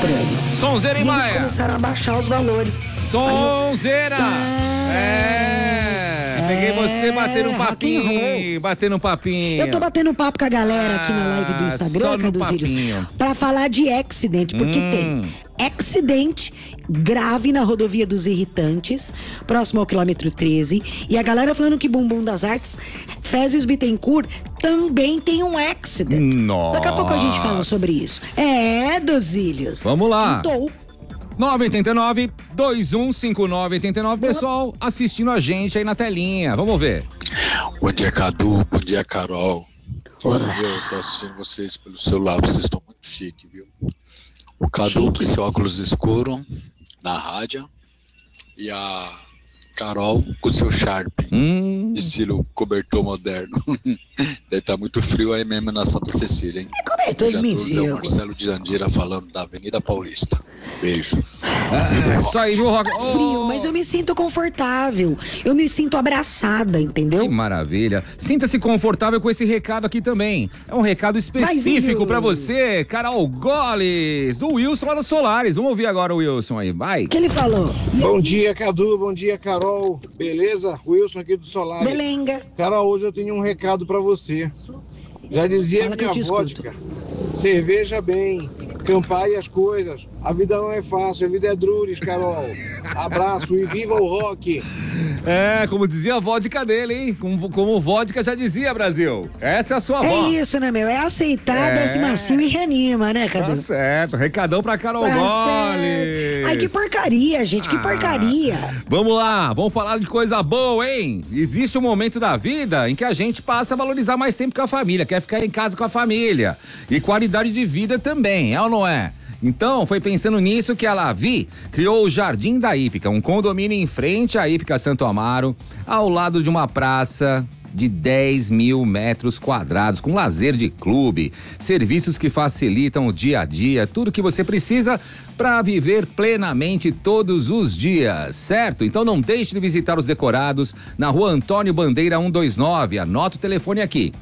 estranho. Sonzeira e Maia. Eles começaram a baixar os valores. Sonzeira! Peguei você batendo um papinho. Eu tô batendo papo com a galera aqui na live do Instagram, Caduzílios, pra falar de acidente, porque tem acidente grave na rodovia dos Irritantes, próximo ao quilômetro 13, e a galera falando que Bumbum das Artes, Fezes Bittencourt, também tem um acidente. Nossa. Daqui a pouco a gente fala sobre isso. Duzílios. Vamos lá. Então, 989-215989. Pessoal assistindo a gente aí na telinha. Vamos ver. Bom dia, Cadu. Bom dia, Carol. Olá. Eu tô assistindo vocês pelo celular. Vocês estão muito chique, viu? O Cadu com seu óculos escuro na rádio e a Carol com seu Sharp, estilo cobertor moderno. Deve estar muito frio aí mesmo na Santa Cecília, hein? Cobertores mendigos. É o Marcelo de Jandira falando da Avenida Paulista. Beijo. Isso aí, viu, Rock? Frio, mas eu me sinto confortável. Eu me sinto abraçada, entendeu? Que maravilha. Sinta-se confortável com esse recado aqui também. É um recado específico pra você, Carol Goles, do Wilson lá do Solares. Vamos ouvir agora o Wilson aí, vai. O que ele falou? Bom dia, Cadu. Bom dia, Carol. Beleza? Wilson aqui do Solares. Belenga. Carol, hoje eu tenho um recado pra você. Já dizia minha vodka. Cerveja bem, Campari as coisas. A vida não é fácil, a vida é druris, Carol. Abraço e viva o rock. Como dizia a vodka dele, hein? Como vodka já dizia, Brasil. Essa é a sua voz. É isso, né, meu? É aceitar, desce macio e reanima, né, Cadu? Tá certo. Recadão pra Carol Goles. Ai, que porcaria, gente, que porcaria. Vamos lá, vamos falar de coisa boa, hein? Existe um momento da vida em que a gente passa a valorizar mais tempo com a família, quer ficar em casa com a família. E qualidade de vida também, é ou não é? Então, foi pensando nisso que a Lavi criou o Jardim da Hípica, um condomínio em frente à Hípica Santo Amaro, ao lado de uma praça de 10 mil metros quadrados, com lazer de clube, serviços que facilitam o dia a dia, tudo que você precisa para viver plenamente todos os dias, certo? Então não deixe de visitar os decorados na Rua Antônio Bandeira 129, anota o telefone aqui,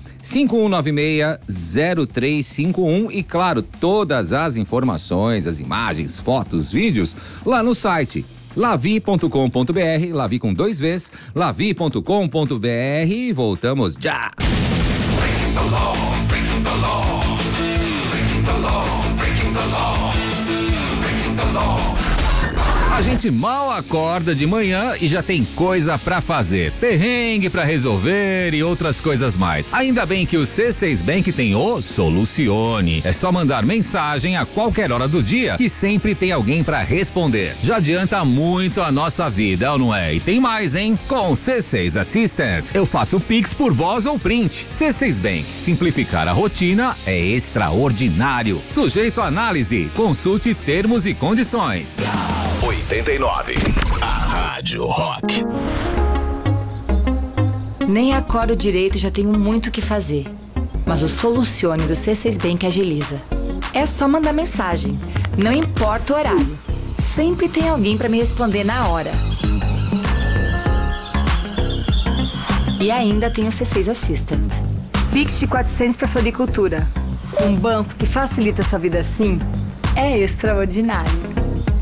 5196-0351 e claro, todas as informações, as imagens, fotos, vídeos lá no site lavi.com.br, Lavi com 2 Vs, lavi.com.br e voltamos já. Breaking the law, breaking the law, breaking the law, breaking the law, breaking the law. A gente mal acorda de manhã e já tem coisa pra fazer, perrengue pra resolver e outras coisas mais. Ainda bem que o C6 Bank tem o Solucione. É só mandar mensagem a qualquer hora do dia que sempre tem alguém pra responder. Já adianta muito a nossa vida, ou não é? E tem mais, hein? Com o C6 Assistant, eu faço Pix por voz ou print. C6 Bank, simplificar a rotina é extraordinário. Sujeito à análise, consulte termos e condições. 89, a Rádio Rock. Nem acordo direito e já tenho muito o que fazer. Mas o Solucione do C6 Bank agiliza. É só mandar mensagem, não importa o horário. Sempre tem alguém para me responder na hora. E ainda tem o C6 Assistant. Pix de 400 para floricultura. Um banco que facilita a sua vida assim é extraordinário.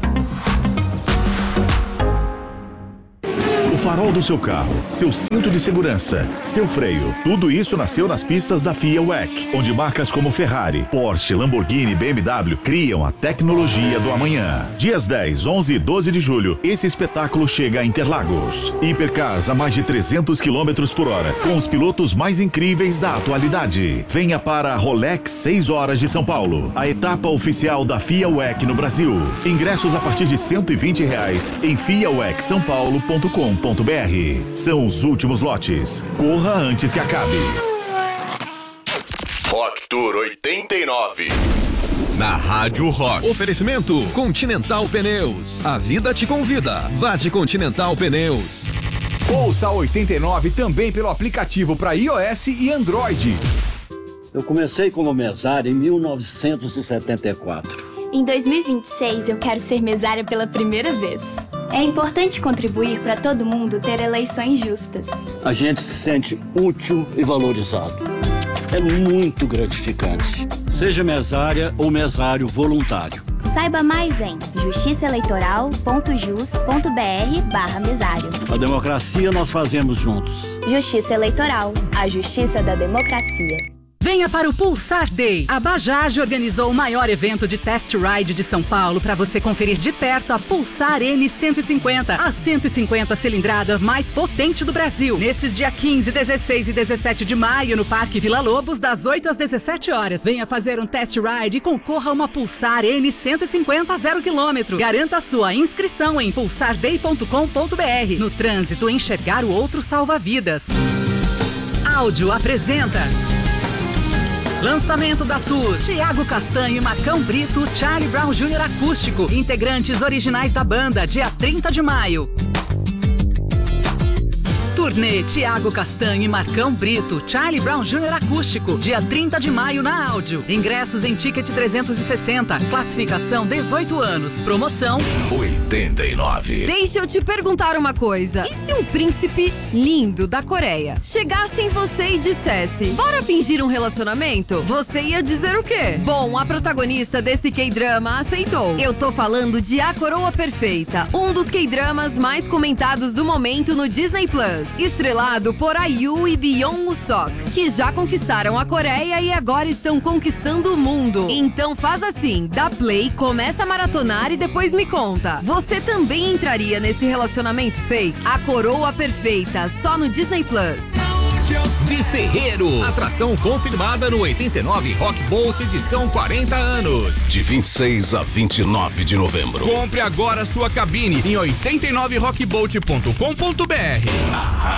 O farol do seu carro, seu cinto de segurança, seu freio, tudo isso nasceu nas pistas da FIA WEC, onde marcas como Ferrari, Porsche, Lamborghini e BMW criam a tecnologia do amanhã. Dias 10, 11 e 12 de julho, esse espetáculo chega a Interlagos. Hipercars a mais de 300 km por hora, com os pilotos mais incríveis da atualidade. Venha para a Rolex 6 horas de São Paulo, a etapa oficial da FIA WEC no Brasil. Ingressos a partir de R$120 em fiawecsaopaulo.com.br. São os últimos lotes. Corra antes que acabe. Rock Tour 89. Na Rádio Rock. Oferecimento Continental Pneus. A vida te convida. Vá de Continental Pneus. Ouça a 89 também pelo aplicativo para iOS e Android. Eu comecei como mesário em 1974. Em 2026 eu quero ser mesária pela primeira vez. É importante contribuir para todo mundo ter eleições justas. A gente se sente útil e valorizado. É muito gratificante. Seja mesária ou mesário voluntário. Saiba mais em justiçaeleitoral.jus.br/mesário. A democracia nós fazemos juntos. Justiça Eleitoral, a justiça da democracia. Venha para o Pulsar Day. A Bajaj organizou o maior evento de test ride de São Paulo para você conferir de perto a Pulsar N150, a 150 cilindrada mais potente do Brasil. Nestes dias 15, 16 e 17 de maio no Parque Vila Lobos, das 8 às 17 horas. Venha fazer um test ride e concorra a uma Pulsar N150 0 km. Garanta a sua inscrição em pulsarday.com.br. No trânsito, enxergar o outro salva vidas. Áudio apresenta lançamento da Tour, Thiago Castanho e Marcão Brito, Charlie Brown Jr. Acústico, integrantes originais da banda, dia 30 de maio. Turnê Thiago Castanho e Marcão Brito, Charlie Brown Jr. Acústico, dia 30 de maio na Áudio. Ingressos em Ticket 360, classificação 18 anos, promoção 89. Deixa eu te perguntar uma coisa. E se um príncipe lindo da Coreia chegasse em você e dissesse: bora fingir um relacionamento? Você ia dizer o quê? Bom, a protagonista desse K-drama aceitou. Eu tô falando de A Coroa Perfeita, um dos K-dramas mais comentados do momento no Disney Plus. Estrelado por IU e Byung Woosok, que já conquistaram a Coreia e agora estão conquistando o mundo. Então faz assim, dá play, começa a maratonar e depois me conta. Você também entraria nesse relacionamento fake? A Coroa Perfeita, só no Disney Plus. De Ferreiro, atração confirmada no 89 Rock Bolt edição 40 anos. De 26 a 29 de novembro. Compre agora sua cabine em 89rockbolt.com.br.